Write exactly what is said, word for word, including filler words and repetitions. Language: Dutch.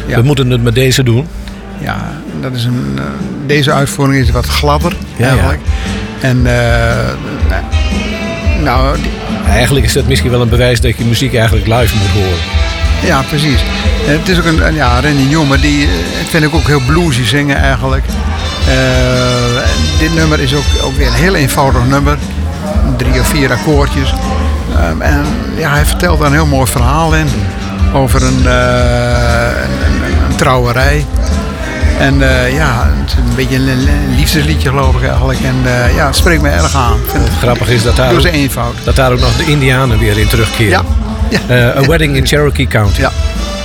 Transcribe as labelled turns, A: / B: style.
A: Ja.
B: We moeten het met deze doen.
A: Ja, dat is een, uh, deze uitvoering is wat gladder
B: Ja,
A: eigenlijk.
B: ja.
A: En uh, nou, die,
B: Eigenlijk is dat misschien wel een bewijs dat je muziek eigenlijk live moet horen.
A: ja, precies. En het is ook een, een ja, Randy Newman, die vind ik ook heel bluesy zingen eigenlijk. Uh, dit nummer is ook, ook weer een heel eenvoudig nummer. Drie of vier akkoordjes. Um, en ja, hij vertelt daar een heel mooi verhaal in. Over een, uh, een, een, een trouwerij. En uh, ja, het is een beetje een, een liefdesliedje geloof ik eigenlijk. En uh, ja, het spreekt me erg aan.
B: Het grappige is dat daar,
A: Door
B: ook,
A: zijn eenvoud.
B: dat daar ook nog de Indianen weer in terugkeren.
A: Ja. Ja.
B: Uh, A Wedding in Cherokee County.
A: Ja.